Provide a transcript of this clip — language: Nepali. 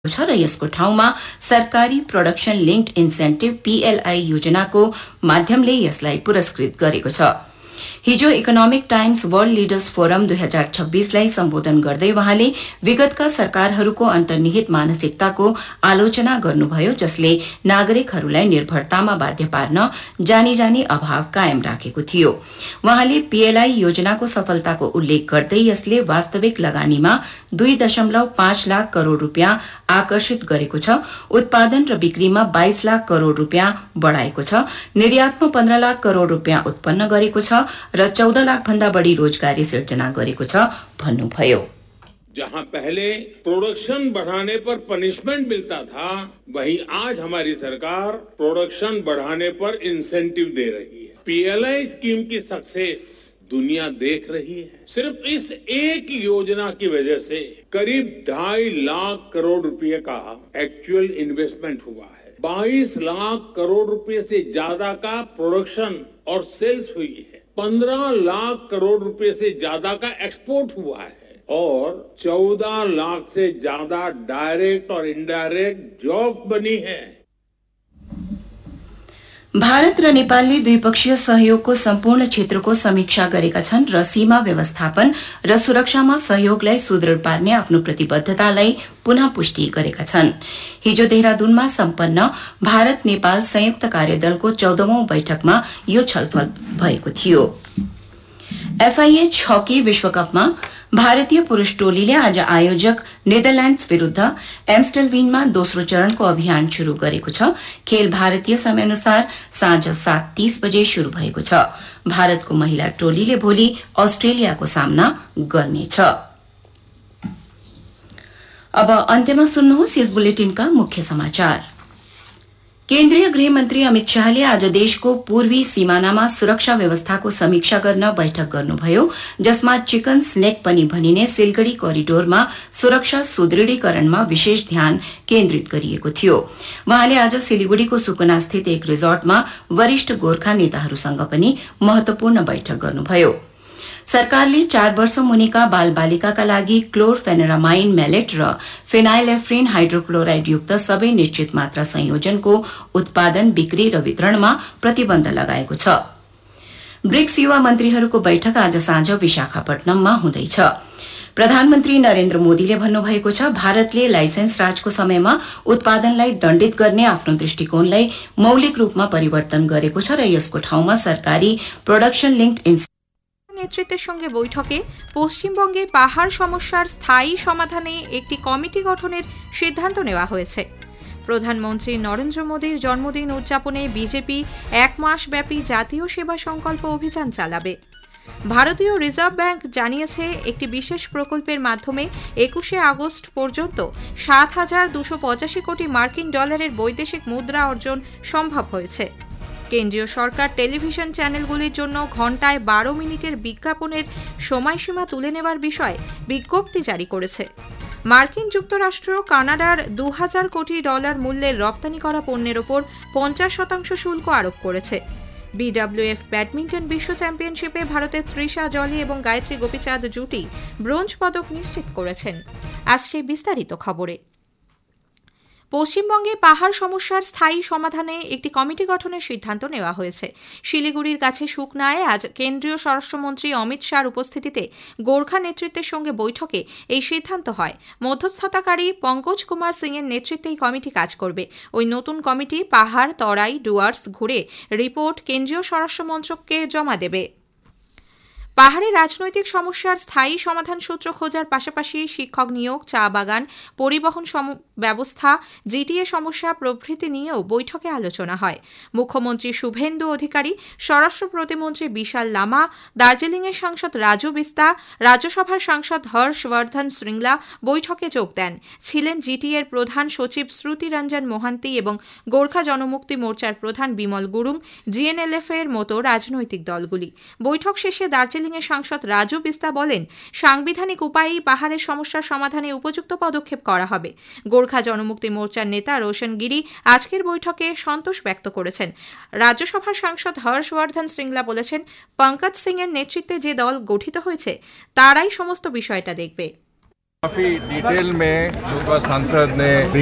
छ र यसको ठाउँमा सरकारी प्रोडक्सन लिंक्ड इन्सेन्टिभ पीएलआई योजनाको माध्यमले यसलाई पुरस्कृत गरेको छ। हिजो economic times world leaders forum 2026 लाई सम्बोधन गर्दै वहाँले विगतका सरकारहरूको अन्तर्निहित मानसिकताको आलोचना गर्नुभयो, जसले नागरिकहरूलाई निर्भरतामा बाध्य पार्न जानी जानी अभाव कायम राखेको थियो। वहाँले पीएलआई योजनाको सफलताको उल्लेख गर्दै यसले वास्तविक लगानीमा 2.5 लाख करोड़ रूपियाँ आकर्षित गरेको छ, उत्पादन र बिक्रीमा 22 लाख करोड़ रूपियाँ बढ़ाएको छ, निर्यातमा 15 लाख करोड़ रूपियाँ उत्पन्न गरेको छ र 14 लाख भन्दा बढ़ी रोजगारी सिर्जना गरेको छ भन्नुभयो। जहां पहले प्रोडक्शन बढ़ाने पर पनिशमेंट मिलता था, वहीं आज हमारी सरकार प्रोडक्शन बढ़ाने पर इंसेंटिव दे रही है। पीएलआई स्कीम की सक्सेस दुनिया देख रही है। सिर्फ इस एक योजना की वजह से करीब 2.5 लाख करोड़ रुपए का एक्चुअल इन्वेस्टमेंट हुआ है। 22 लाख करोड़ रुपए से ज्यादा का प्रोडक्शन और सेल्स हुई है। 15 लाख करोड़ रुपए से ज्यादा का एक्सपोर्ट हुआ है और 14 लाख से ज्यादा डायरेक्ट और इनडायरेक्ट जॉब बनी है। भारत र नेपालले द्विपक्षीय सहयोगको सम्पूर्ण क्षेत्रको समीक्षा गरेका छन् र सीमा व्यवस्थापन र सुरक्षामा सहयोगलाई सुदृढ़ पार्ने आफ्नो प्रतिबद्धतालाई पुनः पुष्टि गरेका छन्। हिजो देहरादूनमा सम्पन्न भारत नेपाल संयुक्त कार्यदलको 14औं बैठकमा यो छलफल भएको थियो। एफआईएच हकी विश्वकपमा भारतीय पुरूष टोलीले आज आयोजक नेदरल्याण्ड्स विरूद्ध एम्स्टलविनमा दोस्रो चरणको अभियान शुरू गरेको छ। खेल भारतीय समयअनुसार साँझ 7:30 बजे शुरू भएको छ। भारतको महिला टोलीले भोलि अस्ट्रेलियाको सामना गर्नेछ। अब अन्त्यमा सुन्नुहोस् यस बुलेटिनका मुख्य समाचार। केन्द्रीय गृहमन्त्री अमित शाहले आज देशको पूर्वी सीमानामा सुरक्षा व्यवस्थाको समीक्षा गर्न बैठक गर्नुभयो, जसमा चिकन स्नेक पनि भनिने सिलगढ़ी करिडोरमा सुरक्षा सुदृढीकरणमा विशेष ध्यान केन्द्रित गरिएको थियो। वहाँले आज सिलीगुड़ीको सुकुना स्थित एक रिजोर्टमा वरिष्ठ गोर्खा नेताहरूसँग पनि महत्वपूर्ण बैठक गर्नुभयो। सरकारले 4 वर्ष मुनिका बाल बालिकाका लागि क्लोरफेनेरामाइन मेलेट र फेनाइलेफ्रिन हाइड्रोक्लोराइड युक्त सबै निश्चित मात्रा संयोजनको उत्पादन, बिक्री र वितरणमा प्रतिबन्ध लगाएको छ। ब्रिक्स युवा मन्त्रीहरूको बैठक आज साँझ विशाखापट्टनममा हुँदैछ। प्रधानमन्त्री नरेन्द्र मोदीले भन्नुभएको छ, भारतले लाइसेन्स राजको समयमा उत्पादनलाई दण्डित गर्ने आफ्नो दृष्टिकोणलाई मौलिक रूपमा परिवर्तन गरेको छ र यसको ठाउँमा सरकारी प्रोडक्सन लिंक्ड নেতৃত্বের সঙ্গে বৈঠকে পশ্চিমবঙ্গে পাহাড় সমস্যার স্থায়ী সমাধানে একটি কমিটি গঠনের সিদ্ধান্ত নেওয়া হয়েছে। প্রধানমন্ত্রী নরেন্দ্র মোদীর জন্মদিন উদযাপনে বিজেপি 1 মাস ব্যাপী জাতীয় সেবা সংকল্প অভিযান চালাবে। ভারতীয় রিজার্ভ ব্যাংক জানিয়েছে একটি বিশেষ প্রকল্পের মাধ্যমে 21শে আগস্ট পর্যন্ত 7,285 কোটি মার্কিন ডলারের বৈদেশিক মুদ্রা অর্জন সম্ভব হয়েছে। কেন্দ্রীয় সরকার টেলিভিশন চ্যানেলগুলির জন্য ঘণ্টায় 12 মিনিটের বিজ্ঞাপনের সময়সীমা তুলে নেওয়ার বিষয়ে বিজ্ঞপ্তি জারি করেছে। মার্কিন যুক্তরাষ্ট্র কানাডার 2000 কোটি ডলার মূল্যের রপ্তানি করা পণ্যের ওপর 50% শুল্ক আরোপ করেছে। বিডব্লিউএফ ব্যাডমিন্টন বিশ্ব চ্যাম্পিয়নশিপে ভারতের তৃষা জলি এবং গায়ত্রী গোপীচাঁদ জুটি ব্রোঞ্জ পদক নিশ্চিত করেছেন। আসছে বিস্তারিত খবরে। পশ্চিমবঙ্গে পাহাড় সমস্যার স্থায়ী সমাধানে একটি কমিটি গঠনের সিদ্ধান্ত নেওয়া হয়েছে। শিলিগুড়ির কাছে সুকনায় আজ কেন্দ্রীয় স্বরাষ্ট্রমন্ত্রী অমিত শাহর উপস্থিতিতে গোর্খা নেতৃত্বের সঙ্গে বৈঠকে এই সিদ্ধান্ত হয়। মধ্যস্থতাকারী পঙ্কজ কুমার সিং এর নেতৃত্বে এই কমিটি কাজ করবে। ওই নতুন কমিটি পাহাড়, তরাই, ডুয়ার্স ঘুরে রিপোর্ট কেন্দ্রীয় স্বরাষ্ট্র মন্ত্রককে জমা দেবে। পাহাড়ে রাজনৈতিক সমস্যার স্থায়ী সমাধান সূত্র খোঁজার পাশাপাশি শিক্ষক নিয়োগ, চা বাগান, পরিবহন ব্যবস্থা, জিটিএ সমস্যা প্রভৃতি নিয়েও বৈঠকে আলোচনা হয়। মুখ্যমন্ত্রী শুভেন্দু অধিকারী, স্বরাষ্ট্র প্রতিমন্ত্রী বিশাল লামা, দার্জিলিংয়ের সাংসদ রাজু বিস্তা, রাজ্যসভার সাংসদ হর্ষবর্ধন শ্রিংলা বৈঠকে যোগ দেন। ছিলেন জিটিএর প্রধান সচিব শ্রুতি রঞ্জন মোহান্তি এবং গোর্খা জনমুক্তি মোর্চার প্রধান বিমল গুরুং, জিএনএলএফ এর মতো রাজনৈতিক দলগুলি। বৈঠক শেষে দার্জিলিংয়ের সাংসদ রাজু বিস্তা বলেন, সাংবিধানিক উপায়েই পাহাড়ের সমস্যার সমাধানে উপযুক্ত পদক্ষেপ করা হবে। গোর্খা জনমুক্তি মোর্চার নেতা রোশন গিরি আজকের বৈঠকে সন্তোষ ব্যক্ত করেছেন। রাজ্যসভার সাংসদ হর্ষবর্ধন শ্রিংলা বলেছেন, পঙ্কজ সিং এর নেতৃত্বে যে দল গঠিত হয়েছে তারাই সমস্ত বিষয়টা দেখবে। काफी डिटेल में लोकसभा सांसद ने